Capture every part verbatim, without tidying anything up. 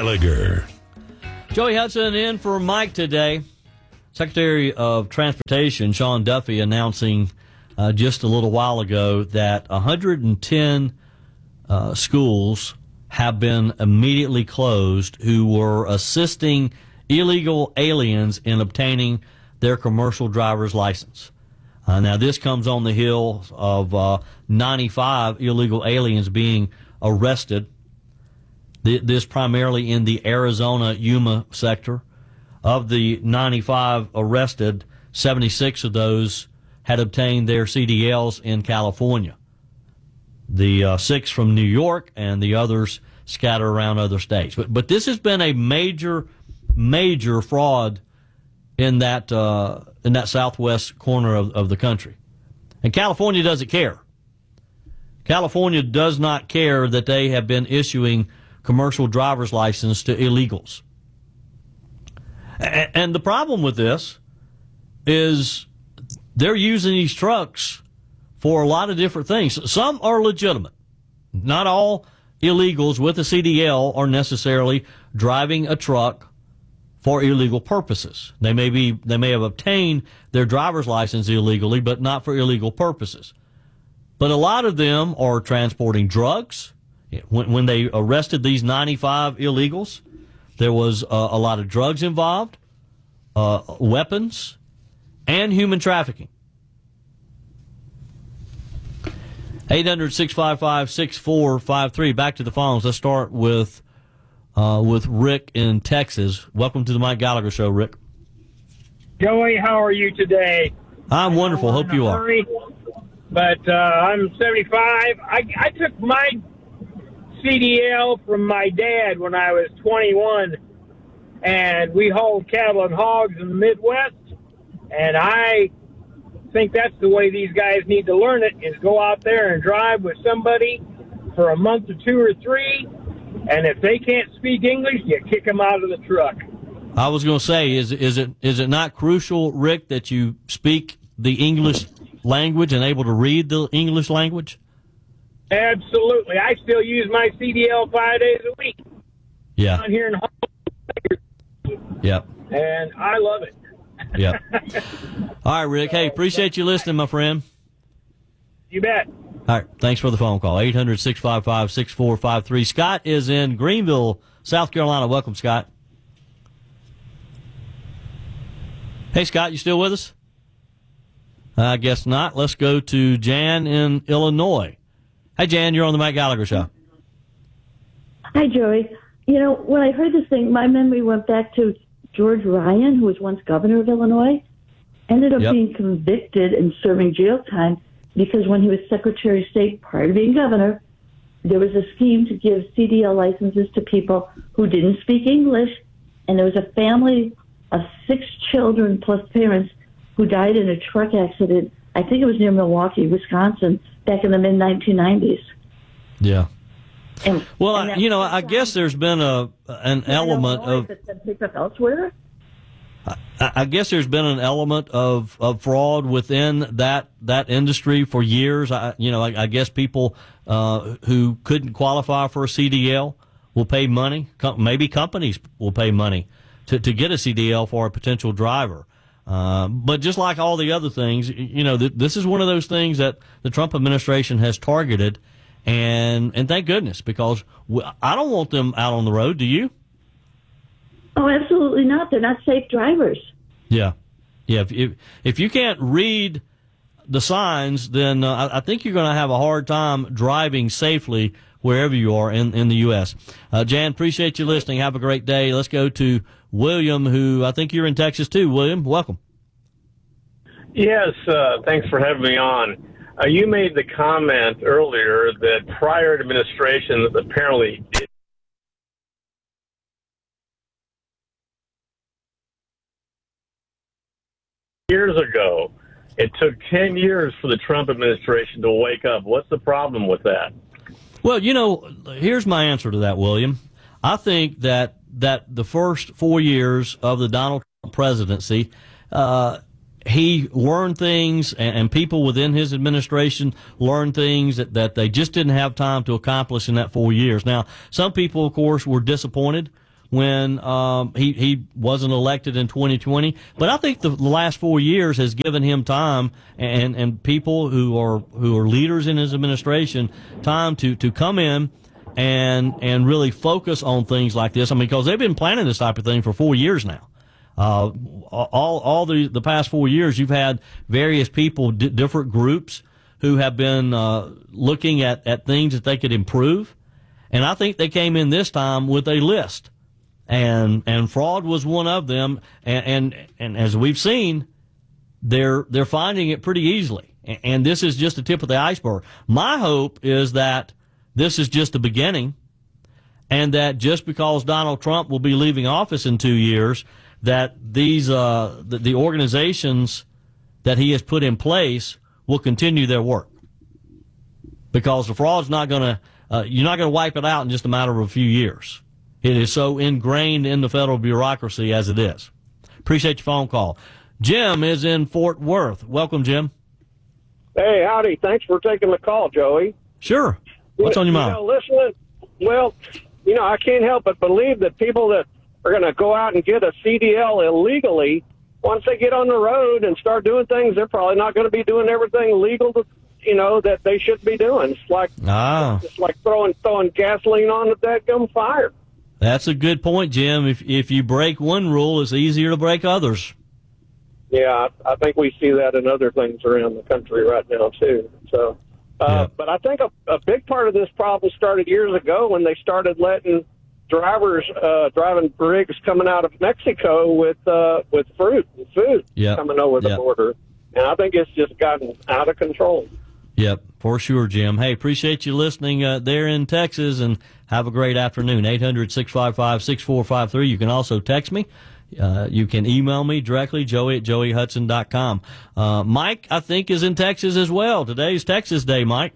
Gallagher. Joey Hudson in for Mike today. Secretary of Transportation Sean Duffy announcing uh, just a little while ago that one hundred ten uh, schools have been immediately closed who were assisting illegal aliens in obtaining their commercial driver's license. Uh, now, this comes on the heels of uh, ninety-five illegal aliens being arrested, Th- this primarily in the Arizona Yuma sector. Of the ninety-five arrested, seventy-six of those had obtained their C D Ls in California. The uh, six from New York and the others scattered around other states. But, but this has been a major, major fraud in that uh, in that southwest corner of, of the country. And California doesn't care. California does not care that they have been issuing commercial driver's license to illegals. A- and the problem with this is they're using these trucks for a lot of different things. Some are legitimate. Not all illegals with a C D L are necessarily driving a truck for illegal purposes. They may be, they may have obtained their driver's license illegally, but not for illegal purposes. But a lot of them are transporting drugs. When, when they arrested these ninety-five illegals, there was uh, a lot of drugs involved, uh, weapons, and human trafficking. eight hundred, six five five, six four five three. Back to the phones. Let's start with uh, with Rick in Texas. Welcome to the Mike Gallagher Show, Rick. Joey, how are you today? I'm wonderful. Hope you are. Hurry, but uh, I'm seventy-five. I, I took my C D L from my dad when I was twenty-one, and we hauled cattle and hogs in the Midwest, and I think that's the way these guys need to learn it, is go out there and drive with somebody for a month or two or three, and if they can't speak English, you kick them out of the truck. I was going to say, is is it is it not crucial, Rick, that you speak the English language and able to read the English language? Absolutely. I still use my C D L five days a week. Yeah. Down here in Yep. And I love it. Yep. All right, Rick. Hey, appreciate you listening, my friend. You bet. All right. Thanks for the phone call. eight hundred, six five five, six four five three. Scott is in Greenville, South Carolina. Welcome, Scott. Hey, Scott, you still with us? I guess not. Let's go to Jan in Illinois. Hey, Jan, you're on the Mike Gallagher Show. Hi, Joey. You know, when I heard this thing, my memory went back to George Ryan, who was once governor of Illinois, ended up Yep. being convicted and serving jail time because when he was Secretary of State prior to being governor, there was a scheme to give C D L licenses to people who didn't speak English, and there was a family of six children plus parents who died in a truck accident. I think it was near Milwaukee, Wisconsin, back in the mid nineteen nineties. Yeah. And, Well, and I, that you know, was I guess there's been a an element Illinois, of if it's been picked up elsewhere. I, I guess there's been an element of, of fraud within that that industry for years. I, you know, I, I guess people uh, who couldn't qualify for a C D L will pay money. Com- maybe companies will pay money to, to get a C D L for a potential driver. Uh, but just like all the other things, you know, th- this is one of those things that the Trump administration has targeted, and and thank goodness, because w- I don't want them out on the road. Do you? Oh, absolutely not. They're not safe drivers. Yeah, yeah. If if, if you can't read the signs, then uh, I, I think you're going to have a hard time driving safely wherever you are in, in the U S. Uh, Jan, appreciate you listening. Have a great day. Let's go to William, who I think you're in Texas too. William, welcome. Yes, uh, thanks for having me on. Uh, you made the comment earlier that prior administrations apparently did years ago. It took ten years for the Trump administration to wake up. What's the problem with that? Well, you know, here's my answer to that, William. I think that that the first four years of the Donald Trump presidency, uh, he learned things, and, and people within his administration learned things that, that they just didn't have time to accomplish in that four years. Now, some people, of course, were disappointed when um, he he wasn't elected in twenty twenty. But I think the, the last four years has given him time and and people who are who are leaders in his administration time to to come in and and really focus on things like this. I mean, because they've been planning this type of thing for four years now. Uh, all all the the past four years, you've had various people, d- different groups who have been uh, looking at, at things that they could improve. And I think they came in this time with a list. And and fraud was one of them. And and, and as we've seen, they're they're finding it pretty easily. And, and this is just the tip of the iceberg. My hope is that this is just the beginning, and that just because Donald Trump will be leaving office in two years, that these uh, the, the organizations that he has put in place will continue their work, because the fraud's not going to uh, you're not going to wipe it out in just a matter of a few years. It is so ingrained in the federal bureaucracy as it is. Appreciate your phone call. Jim is in Fort Worth. Welcome, Jim. Hey, howdy. Thanks for taking the call, Joey. Sure. What's on your mind? You know, listening, well, you know, I can't help but believe that people that are going to go out and get a C D L illegally, once they get on the road and start doing things, they're probably not going to be doing everything legal, to, you know, that they should be doing. It's like ah. it's like throwing throwing gasoline on the dadgum fire. That's a good point, Jim. If if you break one rule, it's easier to break others. Yeah, I, I think we see that in other things around the country right now, too. So, uh, yeah. But I think a, a big part of this problem started years ago when they started letting drivers uh, driving rigs coming out of Mexico with uh, with fruit and food yep. coming over the yep. border. And I think it's just gotten out of control. Yep, for sure, Jim. Hey, appreciate you listening uh, there in Texas, and have a great afternoon. eight hundred, six five five, six four five three. You can also text me. Uh, you can email me directly, joey at joey hudson dot com. Uh, Mike, I think, is in Texas as well. Today's Texas Day, Mike.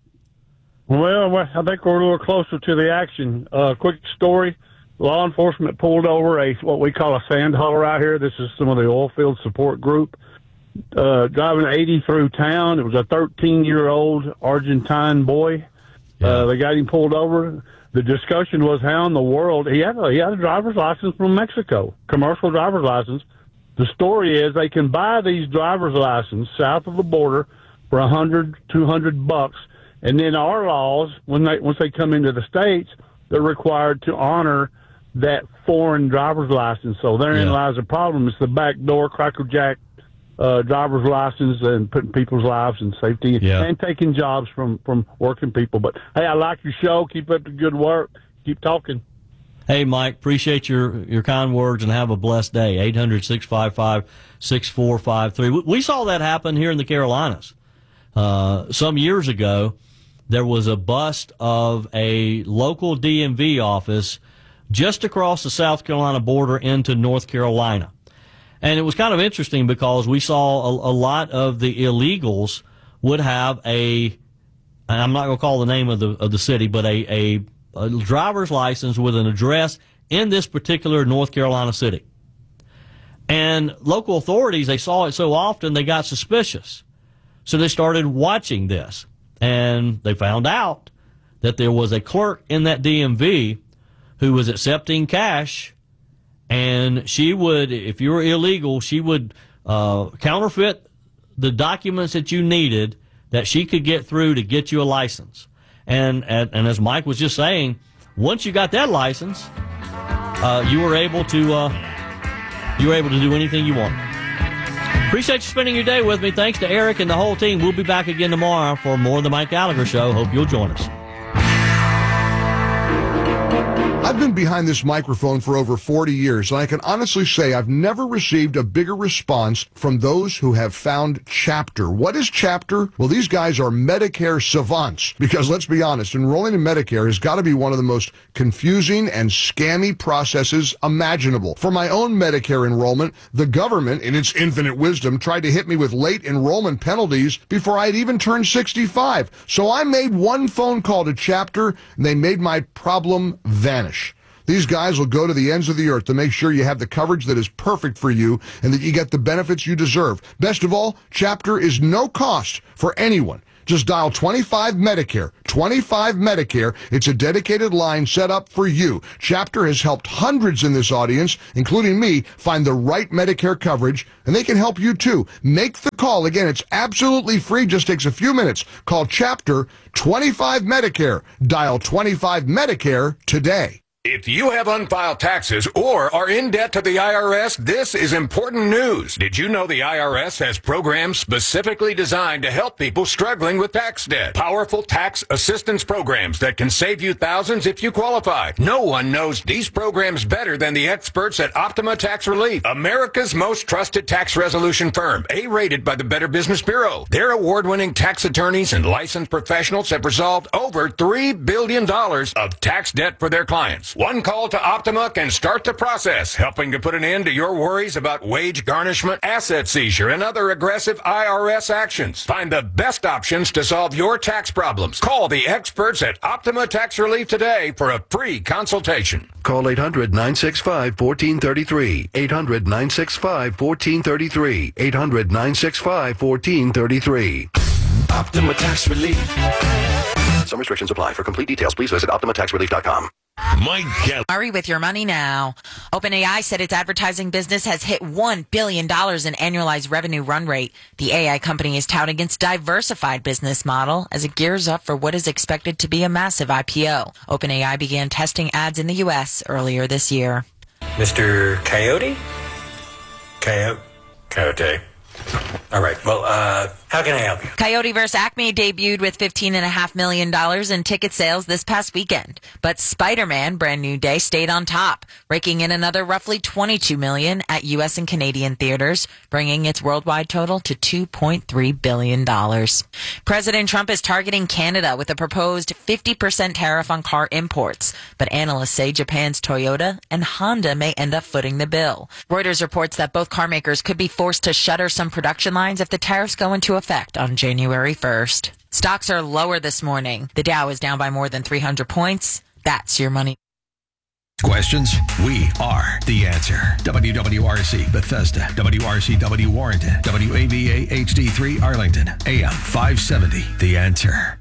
Well, I think we're a little closer to the action. Uh, quick story. Law enforcement pulled over a what we call a sand hauler out here. This is some of the oil field support group. Uh, driving eighty through town. It was a thirteen-year-old Argentine boy. Yeah. Uh, they got him pulled over. The discussion was how in the world he had a, he had a driver's license from Mexico, commercial driver's license. The story is they can buy these driver's licenses south of the border for a hundred, two hundred bucks, and then our laws, when they once they come into the states, they're required to honor that foreign driver's license. So therein yeah. lies the problem. It's the backdoor crackerjack uh, driver's license and putting people's lives in safety yeah. and taking jobs from, from working people. But, hey, I like your show. Keep up the good work. Keep talking. Hey, Mike, appreciate your, your kind words, and have a blessed day. eight hundred, six five five, six four five three. We, we saw that happen here in the Carolinas. Uh, some years ago, there was a bust of a local D M V office just across the South Carolina border into North Carolina. And it was kind of interesting because we saw a, a lot of the illegals would have a, and I'm not going to call the name of the of the city, but a, a, a driver's license with an address in this particular North Carolina city. And local authorities, they saw it so often, they got suspicious. So they started watching this. And they found out that there was a clerk in that D M V who was accepting cash, and she would, if you were illegal, she would uh, counterfeit the documents that you needed that she could get through to get you a license. And and, and as Mike was just saying, once you got that license, uh, you were able to uh, you were able to do anything you wanted. Appreciate you spending your day with me. Thanks to Eric and the whole team. We'll be back again tomorrow for more of the Mike Gallagher Show. Hope you'll join us. I've been behind this microphone for over forty years, and I can honestly say I've never received a bigger response from those who have found Chapter. What is Chapter? Well, these guys are Medicare savants, because let's be honest, enrolling in Medicare has got to be one of the most confusing and scammy processes imaginable. For my own Medicare enrollment, the government, in its infinite wisdom, tried to hit me with late enrollment penalties before I'd even turned sixty-five. So I made one phone call to Chapter, and they made my problem vanish. These guys will go to the ends of the earth to make sure you have the coverage that is perfect for you and that you get the benefits you deserve. Best of all, Chapter is no cost for anyone. Just dial twenty-five Medicare. twenty-five Medicare. It's a dedicated line set up for you. Chapter has helped hundreds in this audience, including me, find the right Medicare coverage, and they can help you too. Make the call. Again, it's absolutely free. Just takes a few minutes. Call Chapter twenty-five Medicare. Dial twenty-five Medicare today. If you have unfiled taxes or are in debt to the I R S, this is important news. Did you know the I R S has programs specifically designed to help people struggling with tax debt? Powerful tax assistance programs that can save you thousands if you qualify. No one knows these programs better than the experts at Optima Tax Relief, America's most trusted tax resolution firm, A-rated by the Better Business Bureau. Their award-winning tax attorneys and licensed professionals have resolved over three billion dollars of tax debt for their clients. One call to Optima can start the process, helping to put an end to your worries about wage garnishment, asset seizure, and other aggressive I R S actions. Find the best options to solve your tax problems. Call the experts at Optima Tax Relief today for a free consultation. Call eight hundred, nine six five, one four three three. eight hundred, nine six five, one four three three. eight hundred, nine six five, one four three three. Optima Tax Relief. Some restrictions apply. For complete details, please visit optima tax relief dot com. Mike Gelb. Hurry with your money now. OpenAI said its advertising business has hit one billion dollars in annualized revenue run rate. The A I company is touting its diversified business model as it gears up for what is expected to be a massive I P O. OpenAI began testing ads in the U S earlier this year. Mister Coyote? Coyote? Coyote. All right. Well, uh, how can I help you? Coyote versus. Acme debuted with fifteen point five million dollars in ticket sales this past weekend. But Spider-Man Brand New Day stayed on top, raking in another roughly twenty-two million dollars at U S and Canadian theaters, bringing its worldwide total to two point three billion dollars. President Trump is targeting Canada with a proposed fifty percent tariff on car imports. But analysts say Japan's Toyota and Honda may end up footing the bill. Reuters reports that both car makers could be forced to shutter some production lines if the tariffs go into effect on January first. Stocks are lower this morning. The Dow is down by more than three hundred points. That's your money. Questions? We are the answer. W W R C Bethesda, W R C W Warrenton, W A V A H D three Arlington, A M five seventy. The Answer.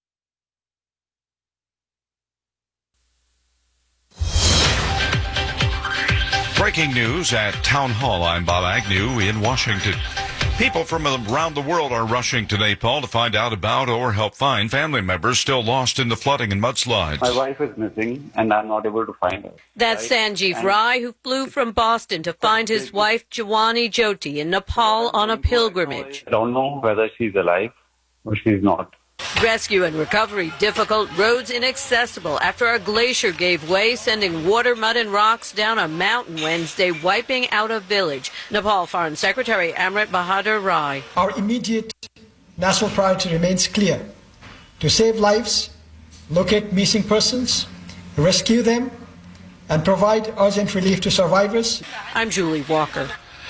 Breaking news at Town Hall. I'm Bob Agnew in Washington. People from around the world are rushing to Nepal to find out about or help find family members still lost in the flooding and mudslides. My wife is missing, and I'm not able to find her. That's right? Sanjeev and Rai, who flew from Boston to find his wife, Jawani Jyoti, in Nepal on a pilgrimage. I don't know whether she's alive or she's not. Rescue and recovery difficult, roads inaccessible after a glacier gave way, sending water, mud, and rocks down a mountain Wednesday, wiping out a village. Nepal Foreign Secretary Amrit Bahadur Rai. Our immediate national priority remains clear: to save lives, locate missing persons, rescue them, and provide urgent relief to survivors. I'm Julie Walker.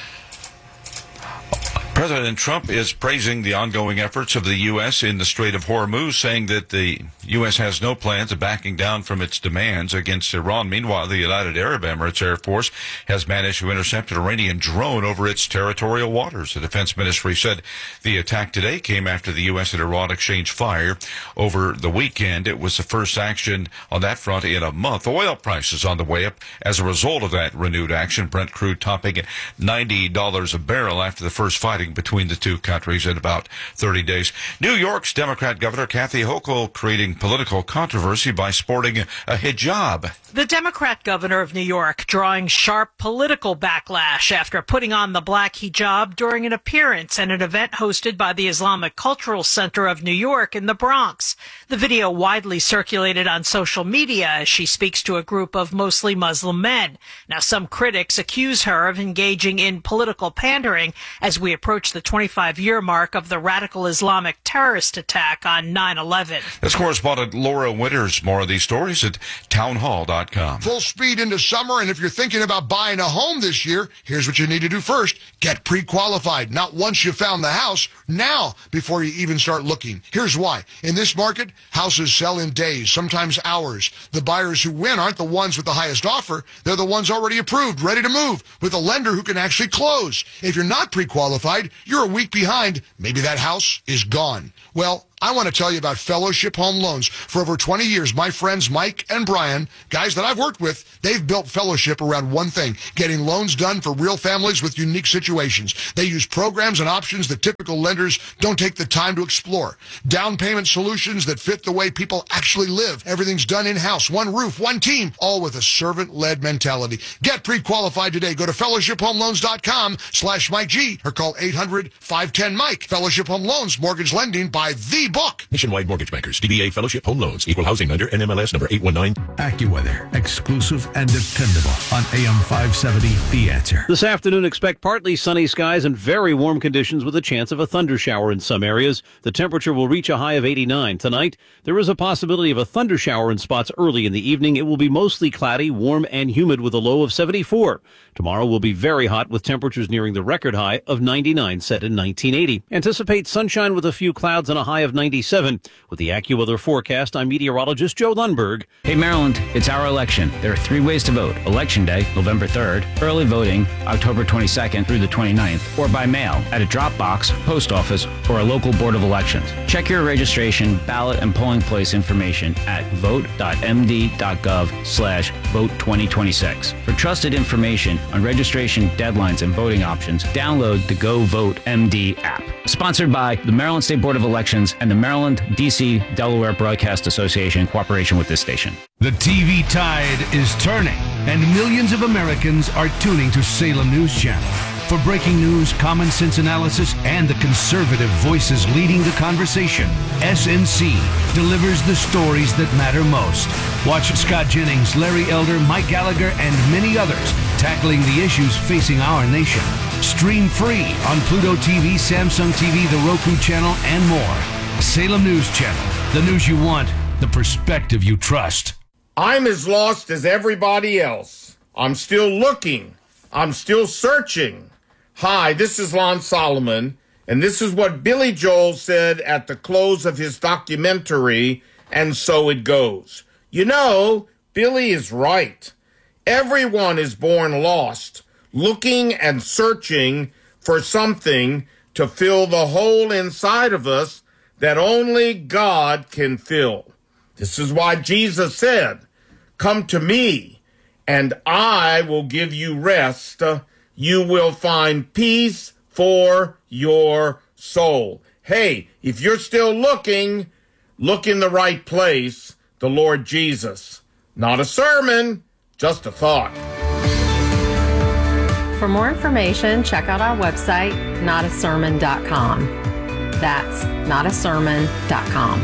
President Trump is praising the ongoing efforts of the U S in the Strait of Hormuz, saying that the U S has no plans of backing down from its demands against Iran. Meanwhile, the United Arab Emirates Air Force has managed to intercept an Iranian drone over its territorial waters. The Defense Ministry said the attack today came after the U S and Iran exchanged fire over the weekend. It was the first action on that front in a month. Oil prices on the way up as a result of that renewed action. Brent crude topping at ninety dollars a barrel after the first fighting between the two countries in about thirty days. New York's Democrat Governor Kathy Hochul creating political controversy by sporting a hijab. The Democrat governor of New York drawing sharp political backlash after putting on the black hijab during an appearance at an event hosted by the Islamic Cultural Center of New York in the Bronx. The video widely circulated on social media as she speaks to a group of mostly Muslim men. Now, some critics accuse her of engaging in political pandering as we approach the twenty-five-year mark of the radical Islamic terrorist attack on nine eleven. That's correspondent Laura Winters. More of these stories at townhall dot com. Full speed into summer, and if you're thinking about buying a home this year, here's what you need to do first. Get pre-qualified. Not once you found the house, now before you even start looking. Here's why. In this market, houses sell in days, sometimes hours. The buyers who win aren't the ones with the highest offer. They're the ones already approved, ready to move, with a lender who can actually close. If you're not pre-qualified, you're a week behind. Maybe that house is gone. Well, I want to tell you about Fellowship Home Loans. For over twenty years, my friends Mike and Brian, guys that I've worked with, they've built Fellowship around one thing, getting loans done for real families with unique situations. They use programs and options that typical lenders don't take the time to explore. Down payment solutions that fit the way people actually live. Everything's done in-house, one roof, one team, all with a servant-led mentality. Get pre-qualified today. Go to fellowship home loans dot com slash Mike G or call eight hundred, five one zero, Mike. Fellowship Home Loans, mortgage lending by the book. Nationwide Mortgage Bankers, D B A Fellowship Home Loans, Equal Housing Lender, N M L S number eight one nine. AccuWeather, exclusive and dependable on A M five seventy, The Answer. This afternoon, expect partly sunny skies and very warm conditions with a chance of a thunder shower in some areas. The temperature will reach a high of eighty-nine. Tonight, there is a possibility of a thunder shower in spots early in the evening. It will be mostly cloudy, warm, and humid with a low of seventy-four. Tomorrow will be very hot with temperatures nearing the record high of ninety-nine set in nineteen eighty. Anticipate sunshine with a few clouds and a high of ninety-seven. With the AccuWeather forecast, I'm meteorologist Joe Lundberg. Hey, Maryland, it's our election. There are three ways to vote. Election Day, November third, early voting, October twenty-second through the twenty-ninth, or by mail at a drop box, post office, or a local board of elections. Check your registration, ballot, and polling place information at vote dot m d dot gov slash vote twenty twenty-six. For trusted information on registration deadlines and voting options, download the Go Vote M D app. Sponsored by the Maryland State Board of Elections and the Maryland, D C, Delaware Broadcast Association in cooperation with this station. The T V tide is turning, and millions of Americans are tuning to Salem News Channel. For breaking news, common sense analysis, and the conservative voices leading the conversation, S N C delivers the stories that matter most. Watch Scott Jennings, Larry Elder, Mike Gallagher, and many others tackling the issues facing our nation. Stream free on Pluto T V, Samsung T V, the Roku channel, and more. Salem News Channel, the news you want, the perspective you trust. I'm as lost as everybody else. I'm still looking. I'm still searching. Hi, this is Lon Solomon, and this is what Billy Joel said at the close of his documentary, And So It Goes. You know, Billy is right. Everyone is born lost, looking and searching for something to fill the hole inside of us that only God can fill. This is why Jesus said, "Come to me, and I will give you rest. You will find peace for your soul." Hey, if you're still looking, look in the right place, the Lord Jesus. Not a sermon, just a thought. For more information, check out our website, not a sermon dot com. That's not a sermon dot com.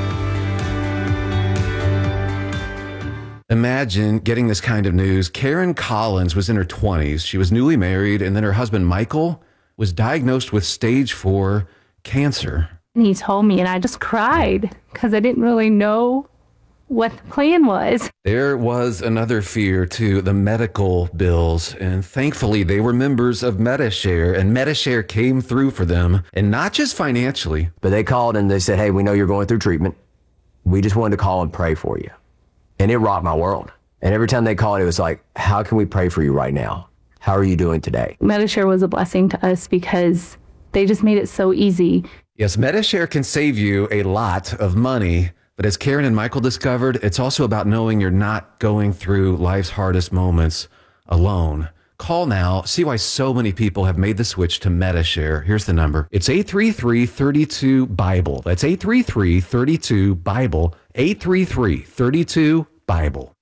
Imagine getting this kind of news. Karen Collins was in her twenties. She was newly married, and then her husband, Michael, was diagnosed with stage four cancer. And he told me, and I just cried because I didn't really know what the plan was. There was another fear, too, the medical bills. And thankfully, they were members of Medi-Share, and Medi-Share came through for them, and not just financially. But they called and they said, "Hey, we know you're going through treatment. We just wanted to call and pray for you." And it rocked my world. And every time they called, it was like, "How can we pray for you right now? How are you doing today?" Medi-Share was a blessing to us because they just made it so easy. Yes, Medi-Share can save you a lot of money. But as Karen and Michael discovered, it's also about knowing you're not going through life's hardest moments alone. Call now. See why so many people have made the switch to Medi-Share. Here's the number. It's eight three three, three two, Bible. That's eight three three, three two, Bible. eight three three, three two, Bible.